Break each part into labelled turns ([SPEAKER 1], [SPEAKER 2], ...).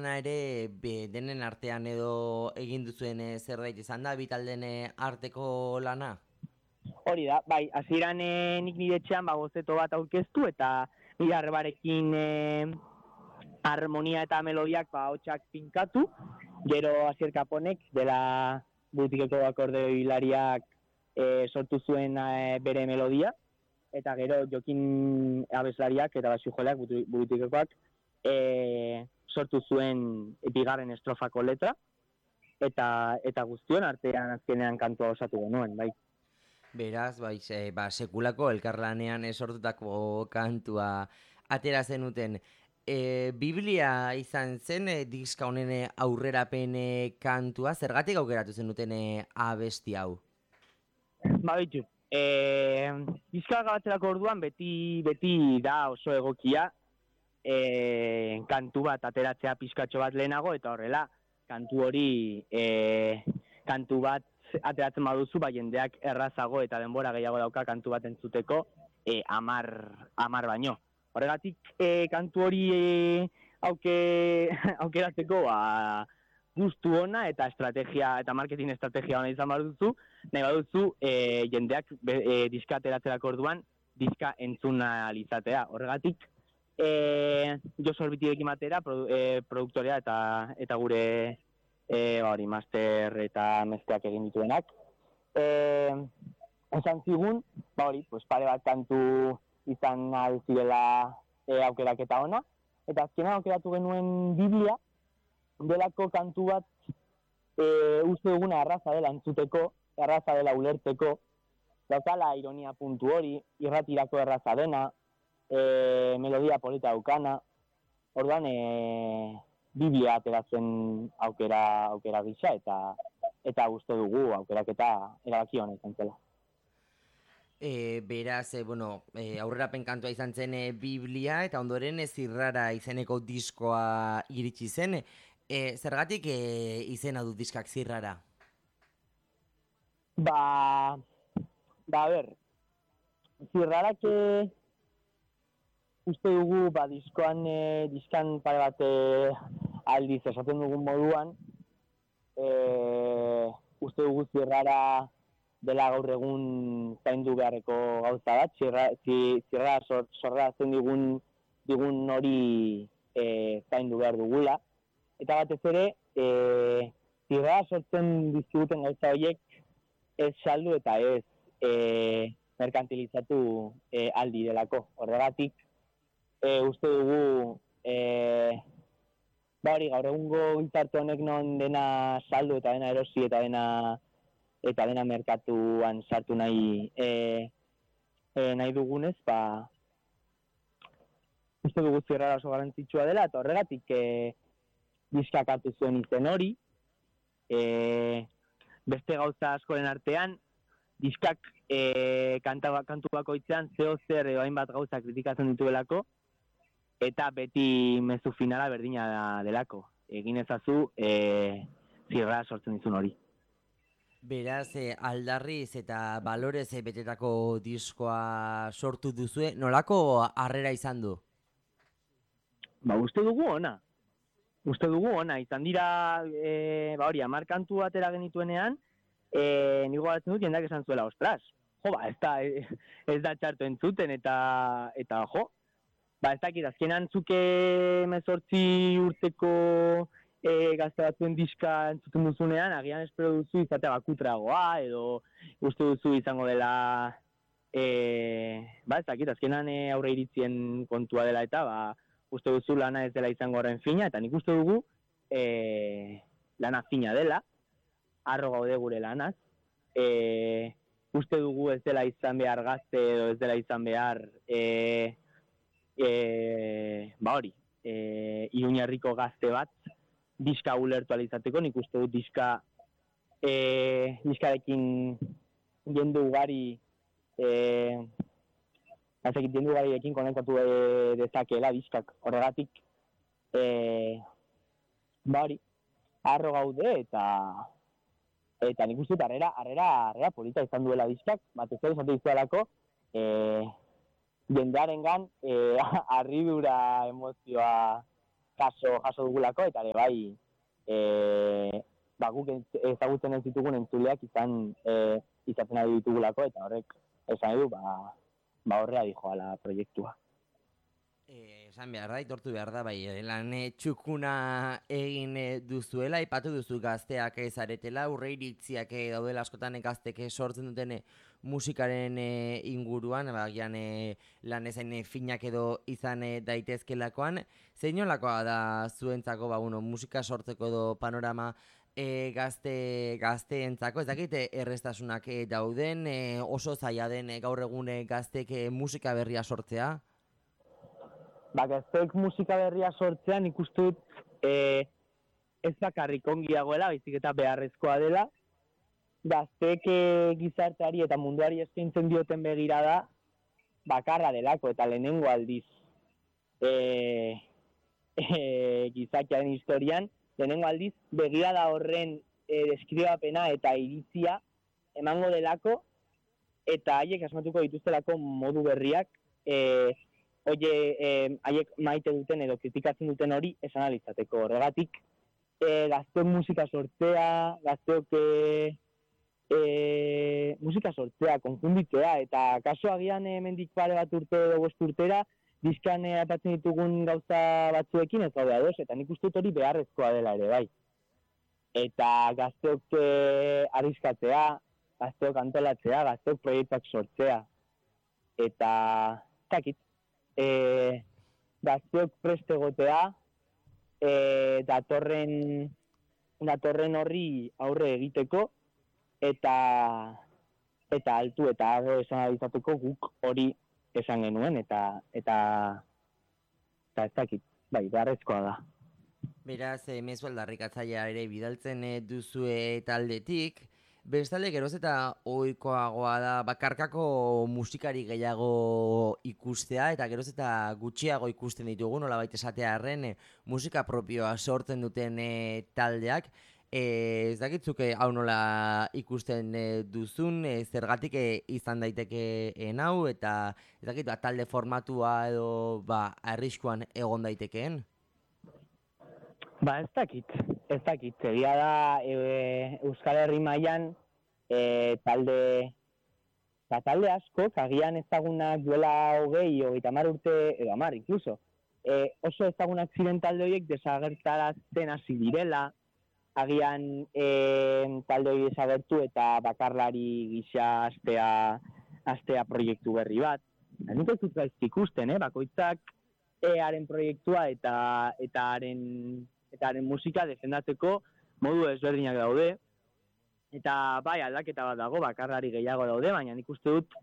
[SPEAKER 1] elkarlana ere denen artean edo egin duzuen zerbait izan da, bitaldeen arteko lana?
[SPEAKER 2] Hori da, bai, hasieran nik nire etxean bozeto bat aurkeztu eta nire arrebarekin harmonia eta melodiak hotxak pinkatu, gero Asier Kaponek dela butikeko akordeo hilariak sortu zuen bere melodia, eta gero Jokin abeslariak eta basiujoleak butikekoak sortu zuen bigarren estrofako letra, eta guztion artean azkenean kantua osatu genuen, bai.
[SPEAKER 1] Beraz, sekulako elkarlanean sortutako kantua atera zenuten. Biblia izan zen diska honen aurrerapen kantua, zergatik aukeratu zenuten abesti hau?
[SPEAKER 2] Ba, bitu, diska gabatzerako orduan beti da oso egokia kantu bat ateratzea pizkatxo bat lehenago, eta horrela kantu hori kantu bat ateratzen baduzu, jendeak errazago eta denbora gehiago dauka kantu bat entzuteko 10 baino. Horregatik kantu hori aukeratzeko gustu ona eta estrategia eta marketing estrategia ona izan baduzu, nahi baduzu jendeak diska ateratzerako orduan diska entzuna alizatea. Horregatik Josu Orbitirekin batera produktorea eta gure master eta mezclak egin dituenak. Esan zigun, pare bat kantu izan ahal zirela aukeraketa ona, eta azkenan aukeratu genuen Biblia, delako kantu bat uste duguna erraza dela entzuteko, erraza dela ulertzeko, daukala ironia puntu hori, irratirako erraza dena, melodia polita daukana, orduan Biblia ateratzen aukera gisa, eta uste dugu aukeraketa erabaki hona izan zela.
[SPEAKER 1] Beraz, aurrerapen kantua izan zen Biblia, eta ondoren Zirrara izeneko diskoa iritsi zen. Zergatik izena du diskak Zirrara?
[SPEAKER 2] A ber, Zirrarak uste dugu, diskan pare bat aldiz esaten dugun moduan, uste dugu Zirrara dela gaur egun zaindu beharreko gauza bat, Zirrara sorratzen digun hori zaindu behar dugula. Eta batez ere, Zirrara sortzen dizkiguten gauza horiek ez saldu eta ez merkantilizatu aldi delako. Horregatik, uste dugu, gaur egungo gizarte honek non dena saldu eta dena erosi eta dena merkatuan sartu nahi dugunez, uste dugu Zirrara oso garrantzitsua dela, eta horregatik diskak hartu zuen izen hori. Beste gauza askoren artean, diskak kantu bakoitzean zeo zer hainbat gauza kritikatzen dituelako, eta beti mezu finala berdina delako. Egin ezazu Zirrara sortzen dizun hori.
[SPEAKER 1] Beraz, aldarriz eta balorez betetako diskoa sortu duzue, nolako harrera izan du?
[SPEAKER 2] Uste dugu ona. Izan dira, 10 kantu atera genituenean, nigo garatzen dut jendeak esan zuela, ostras, ez da txarto entzuten, eta ez dakit, azkenan zuke 18 urteko gazte batzuen diska entzuten duzunean, agian espero duzu izatea bakutragoa, edo uste duzu izango dela, ez dakit, azkenan aurre iritzien kontua dela eta, uste duzu lana ez dela izango horren fina, eta nik uste dugu lana fina dela, harro gaude gure lanaz, uste dugu ez dela izan behar gazte edo ez dela izan behar Iruñerriko gazte bat diska ulertu alizateko, nik uste dut diskarekin jende ugari jendu ugarirekin konektatu dezakeela diskak. Horregatik harro gaude eta nik uste dut harrera polita izan duela diskak, batez ere esate dizualako jendearengan harridura emozioa jaso dugulako, eta ere bai, guk ezagutzen ez ditugun entzuleak izaten ari ditugulako, eta horrek esan edu, horrea dijoala proiektua.
[SPEAKER 1] Esan behar da, itortu behar da, bai, lan txukuna egin duzuela, ipatu duzu gazteak zaretela, urre iritziak daudela askotan gaztek sortzen duten musikaren inguruan, bagian lan ezain finak edo izan daitezkelakoan. Zein nolakoa da zuentzako, musika sortzeko edo panorama gazteentzako, ez dakit erreztasunak dauden, oso zaila den gaur egun gaztek musika berria sortzea?
[SPEAKER 2] Gazteek musika berria sortzean ikustut ez bakarrik ongiagoela, baizik eta beharrezkoa dela. Gazteek gizarteari eta munduari eskaintzen dioten begirada bakarra delako, eta lehenengo aldiz gizakiaren historian, lehenengo aldiz begirada horren deskribapena eta iritzia emango delako, eta haiek asmatuko dituztelako modu berriak, haiek maite duten edo kritikatzen duten hori esan alizateko. Horregatik, gazteok musika sortzea, gazteok musika sortzea, konfunditzea, eta kaso agian mendik pare bat urte edo 5 urtera, dizkan apatzen ditugun gauza batzuekin ez gaude ados, eta nik uste dut hori beharrezkoa dela ere, bai. Eta gazteok arriskatzea, gazteok antolatzea, gazteok proiektuak sortzea, eta zakit. Gazteok prest egotea, datorren horri aurre egiteko, eta altu eta ago esan abizateko guk hori esan genuen, eta ez dakit, bai, beharrezkoa da.
[SPEAKER 1] Beraz, mezu aldarrikatzailea ere bidaltzen duzue taldetik, bestalde geroz eta ohikoagoa da bakarkako musikari gehiago ikustea, eta geroz eta gutxiago ikusten ditugu, nolabait esatearren musika propioa sortzen duten taldeak. Ez dakitzuk hau nola ikusten duzun, zergatik izan daiteke hau, eta ez dakit talde formatua edo arriskuan egon daitekeen?
[SPEAKER 2] Ez dakit, egia da Euskal Herri mailan talde askok, agian ezagunak duela 20-30 urte, edo 10 incluso, oso ezagunak ziren talde horiek desagertarazten hasi direla, agian talde hori desagertu eta bakarlari gisa astea proiektu berri bat. Nik ez dut gaizki ikusten, bakoitzak haren proiektua eta haren musika defendatzeko modu ezberdinak daude. Eta bai, aldaketa bat dago, bakarlari gehiago daude, baina nik uste dut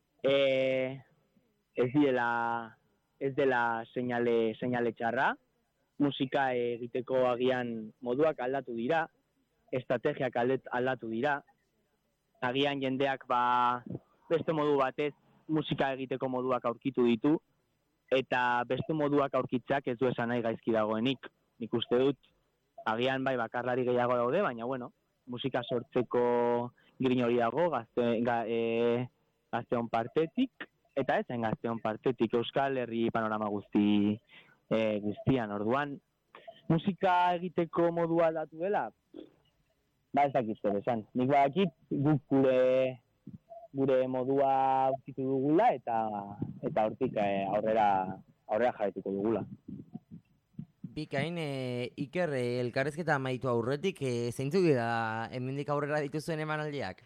[SPEAKER 2] ez dela seinale txarra. Musika egiteko agian moduak aldatu dira, estrategiak aldatu dira. Agian jendeak beste modu batez musika egiteko moduak aurkitu ditu, eta beste moduak aurkitzak ez du esan nahi gaizki dagoenik. Nik uste dut, agian bai bakarlari gehiago daude, baina musika sortzeko grin hori dago gazteon partetik, eta ezen gazteon partetik Euskal Herri panorama guztian, orduan. Musika egiteko modua aldatu dela? Ez dakit zer esan. Nik badakit guk gure modua aurkitu dugula eta hortik aurrera jarraituko dugula.
[SPEAKER 1] Bikain, Iker, elkarrezketa amaitu aurretik, zeintzuk dira hemendik aurrera dituzuen emanaldiak?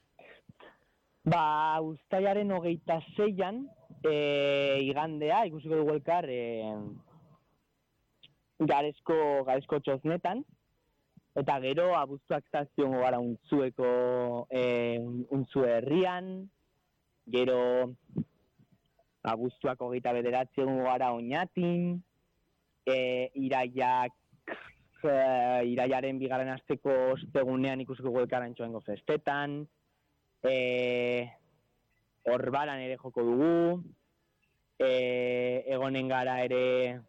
[SPEAKER 2] Uztailaren 26an, igandea, ikusiko dugu elkar garezko txosnetan, eta gero abuztuak zazpion gara untzue herrian, gero abuztuak 29 gara Oñatin, irailaren 2. asteko ostegunean ikusiko dugu elkar Antxoaingo festetan, Orbaran ere joko dugu, egonen gara ere,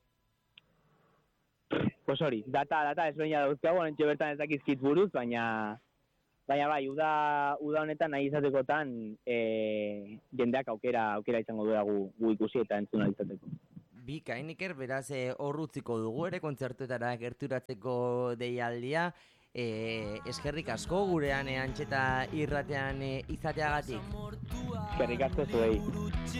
[SPEAKER 2] hori, data ezberdina dauzkago, ontxe bertan ez dakizkit buruz, baina bai, uda honetan nahi izatekotan jendeak aukera izango duela gu ikusi eta entzuna izateko.
[SPEAKER 1] Iker, beraz hor utziko dugu ere kontzertuetara gerturatzeko deialdia. Eskerrik asko gurean antxeta irratean izateagatik.
[SPEAKER 2] Eskerrik asko zuei.